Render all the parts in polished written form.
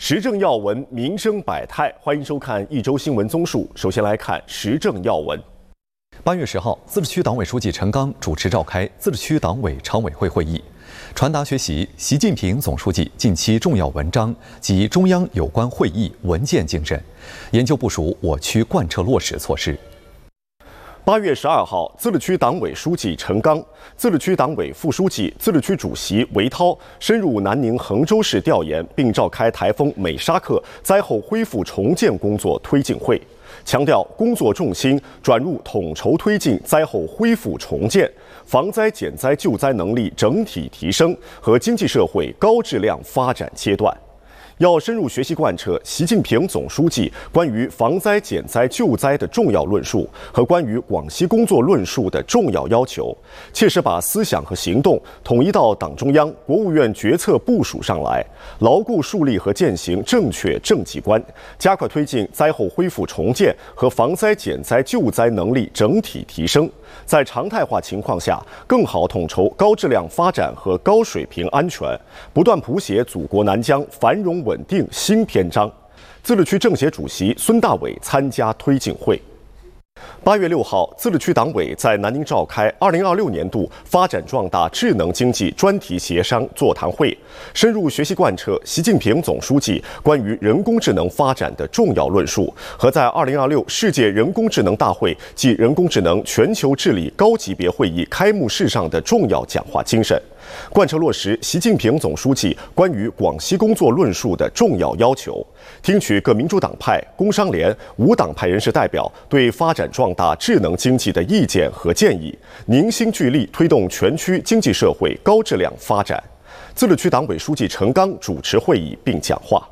时政要闻，民生百态，欢迎收看一周新闻综述。首先来看时政要闻。 8月10号，自治区党委书记陈刚主持召开自治区党委常委会会议，传达学习习近平总书记近期重要文章及中央有关会议文件精神，研究部署我区贯彻落实措施。 8月12号，自治区党委书记陈刚、自治区党委副书记、自治区主席韦涛深入南宁、衡州市调研，并召开台风美沙克灾后恢复重建工作推进会，强调工作重心转入统筹推进灾后恢复重建、防灾减灾救灾能力整体提升和经济社会高质量发展阶段。要深入学习贯彻习近平总书记关于防灾减灾救灾的重要论述和关于广西工作论述的重要要求，切实把思想和行动统一到党中央、国务院决策部署上来，牢固树立和践行正确政绩观，加快推进灾后恢复重建和防灾减灾救灾能力整体提升，在常态化情况下更好统筹高质量发展和高水平安全，不断谱写祖国南疆繁荣稳定新篇章。自治区政协主席孙大伟参加推进会。8月6号，自治区党委在南宁召开2026年度发展壮大智能经济专题协商座谈会，深入学习贯彻习近平总书记关于人工智能发展的重要论述和在2026世界人工智能大会暨人工智能全球治理高级别会议开幕式上的重要讲话精神，贯彻落实习近平总书记关于广西工作论述的重要要求，听取各民主党派、工商联、无党派人士代表对发展壮大智能经济的意见和建议，凝心聚力推动全区经济社会高质量发展。自治区党委书记陈刚主持会议并讲话。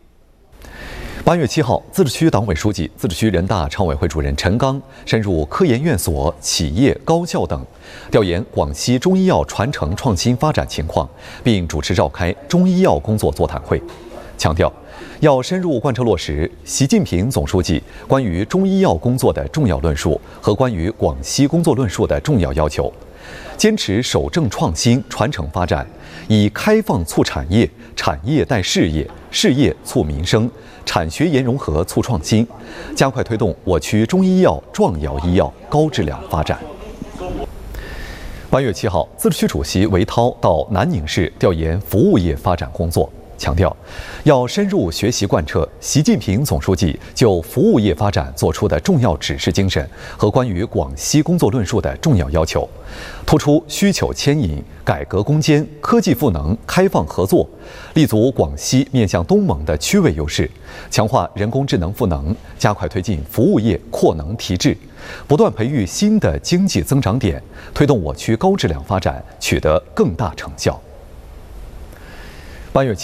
8月7号，自治区党委书记、自治区人大常委会主任陈刚深入科研院所、企业、高校等，调研广西中医药传承创新发展情况，并主持召开中医药工作座谈会，强调要深入贯彻落实习近平总书记关于中医药工作的重要论述和关于广西工作论述的重要要求，坚持守正创新、传承发展，以开放促产业、产业带事业、事业促民生、产学研融合促创新，加快推动我区中医药、壮药医药高质量发展。8月7号，自治区主席韦涛到南宁市调研服务业发展工作，强调要深入学习贯彻习近平总书记就服务业发展作出的重要指示精神和关于广西工作论述的重要要求，突出需求牵引、改革攻坚、科技赋能、开放合作，立足广西面向东盟的区位优势，强化人工智能赋能，加快推进服务业扩能提质，不断培育新的经济增长点，推动我区高质量发展取得更大成效。8月7